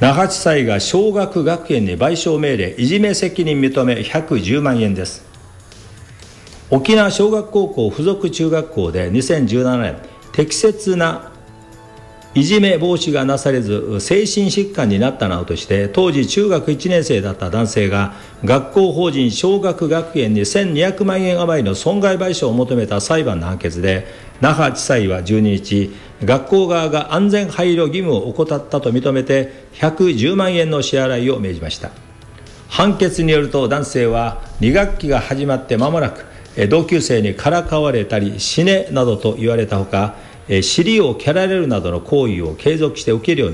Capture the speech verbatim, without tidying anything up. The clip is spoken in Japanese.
那覇地裁が小学学園に賠償命令、いじめ責任認めひゃくじゅうまんえんです。沖縄小学高校附属中学校でにせんじゅうななねん、適切ないじめ防止がなされず精神疾患になったなどとして当時中学いちねん生だった男性が学校法人小学学園にせんにひゃくまんえん余りの損害賠償を求めた裁判の判決で、那覇地裁はじゅうににち、学校側が安全配慮義務を怠ったと認めてひゃくじゅうまんえんの支払いを命じました。判決によると男性はに学期が始まって間もなく同級生にからかわれたり死ねなどと言われたほか、尻を蹴られるなどの行為を継続して受けるように